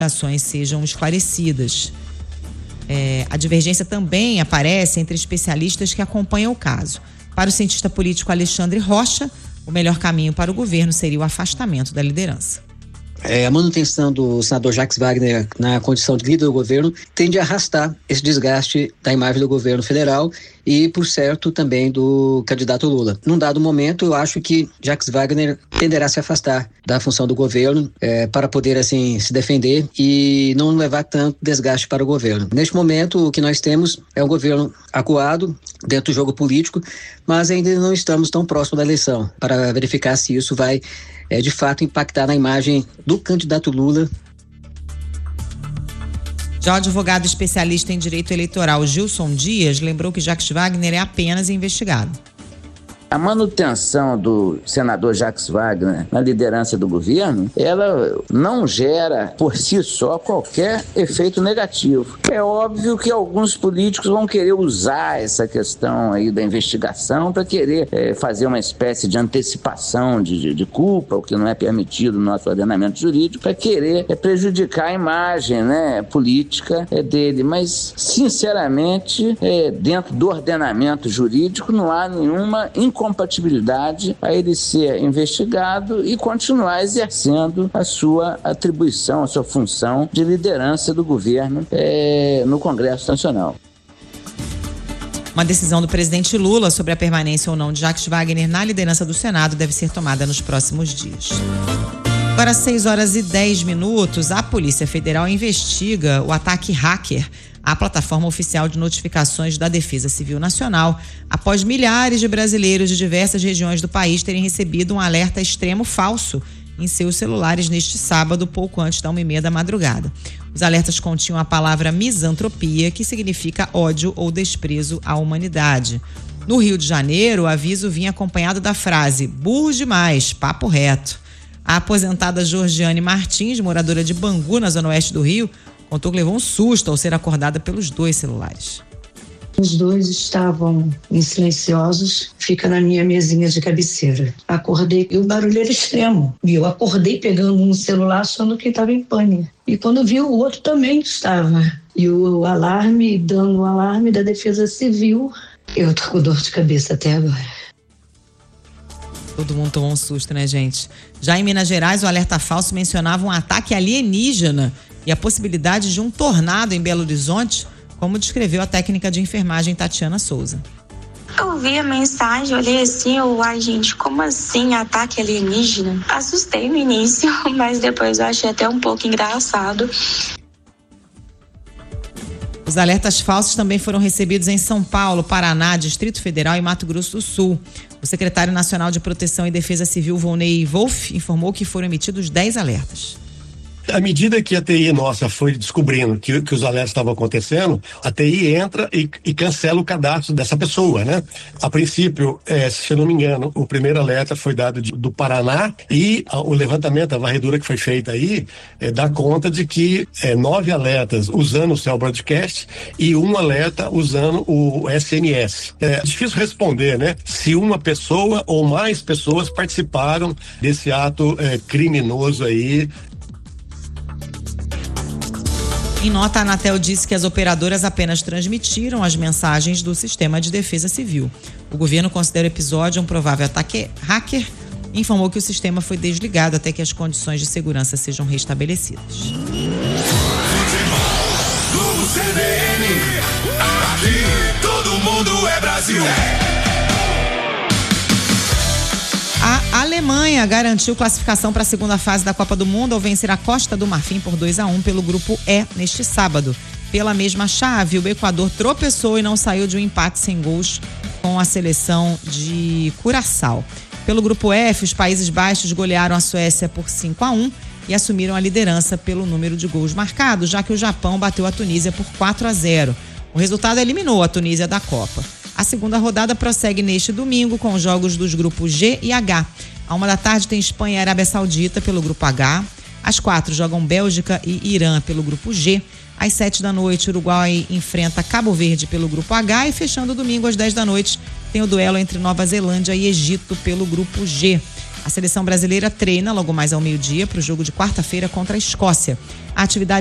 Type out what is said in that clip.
ações sejam esclarecidas. A divergência também aparece entre especialistas que acompanham o caso. Para o cientista político Alexandre Rocha, o melhor caminho para o governo seria o afastamento da liderança. A manutenção do senador Jacques Wagner na condição de líder do governo tende a arrastar esse desgaste da imagem do governo federal e, por certo, também do candidato Lula. Num dado momento, eu acho que Jacques Wagner tenderá a se afastar da função do governo para poder, assim, se defender e não levar tanto desgaste para o governo. Neste momento, o que nós temos é um governo acuado dentro do jogo político, mas ainda não estamos tão próximo da eleição para verificar se isso vai de fato impactar na imagem do candidato Lula. Já o advogado especialista em direito eleitoral Gilson Dias lembrou que Jacques Wagner é apenas investigado. A manutenção do senador Jacques Wagner na liderança do governo, ela não gera por si só qualquer efeito negativo. É óbvio que alguns políticos vão querer usar essa questão aí da investigação para querer fazer uma espécie de antecipação de culpa, o que não é permitido no nosso ordenamento jurídico, para querer prejudicar a imagem, política dele. Mas, sinceramente, dentro do ordenamento jurídico não há nenhuma incompatibilidade a ele ser investigado e continuar exercendo a sua atribuição, a sua função de liderança do governo no Congresso Nacional. Uma decisão do presidente Lula sobre a permanência ou não de Jacques Wagner na liderança do Senado deve ser tomada nos próximos dias. Agora, 6h10, a Polícia Federal investiga o ataque hacker à plataforma oficial de notificações da Defesa Civil Nacional, após milhares de brasileiros de diversas regiões do país terem recebido um alerta extremo falso em seus celulares neste sábado, pouco antes da 1h30 da madrugada. Os alertas continham a palavra misantropia, que significa ódio ou desprezo à humanidade. No Rio de Janeiro, o aviso vinha acompanhado da frase "burro demais, papo reto". A aposentada Georgiane Martins, moradora de Bangu, na zona oeste do Rio, contou que levou um susto ao ser acordada pelos 2 celulares. Os 2 estavam silenciosos, fica na minha mesinha de cabeceira. Acordei e o barulho era extremo. E eu acordei pegando um celular achando que estava em pane. E quando vi, o outro também estava. E o alarme, dando o alarme da Defesa Civil, eu tô com dor de cabeça até agora. Todo mundo tomou um susto, né, gente? Já em Minas Gerais, o alerta falso mencionava um ataque alienígena e a possibilidade de um tornado em Belo Horizonte, como descreveu a técnica de enfermagem Tatiana Souza. Eu vi a mensagem, olhei assim, gente, como assim ataque alienígena? Assustei no início, mas depois eu achei até um pouco engraçado. Os alertas falsos também foram recebidos em São Paulo, Paraná, Distrito Federal e Mato Grosso do Sul. O secretário nacional de Proteção e Defesa Civil, Volney Wolff, informou que foram emitidos 10 alertas. À medida que a TI nossa foi descobrindo que os alertas estavam acontecendo, a TI entra e cancela o cadastro dessa pessoa, né? A princípio, se eu não me engano, o primeiro alerta foi dado do Paraná e o levantamento, a varredura que foi feita aí, dá conta de que 9 alertas usando o Cell Broadcast e 1 alerta usando o SMS. É difícil responder, né? Se uma pessoa ou mais pessoas participaram desse ato criminoso aí. Em nota, a Anatel disse que as operadoras apenas transmitiram as mensagens do sistema de defesa civil. O governo considera o episódio um provável ataque hacker e informou que o sistema foi desligado até que as condições de segurança sejam restabelecidas. Globo CBN, aqui todo mundo é Brasil. A Alemanha garantiu classificação para a segunda fase da Copa do Mundo ao vencer a Costa do Marfim por 2-1 pelo grupo E neste sábado. Pela mesma chave, o Equador tropeçou e não saiu de um empate sem gols com a seleção de Curaçao. Pelo grupo F, os Países Baixos golearam a Suécia por 5-1 e assumiram a liderança pelo número de gols marcados, já que o Japão bateu a Tunísia por 4-0. O resultado eliminou a Tunísia da Copa. A segunda rodada prossegue neste domingo com os jogos dos grupos G e H. À 1 da tarde tem Espanha e Arábia Saudita pelo grupo H. Às 4 jogam Bélgica e Irã pelo grupo G. Às 7 da noite, Uruguai enfrenta Cabo Verde pelo grupo H. E fechando o domingo às 10 da noite, tem o duelo entre Nova Zelândia e Egito pelo grupo G. A seleção brasileira treina logo mais ao meio-dia para o jogo de quarta-feira contra a Escócia. A atividade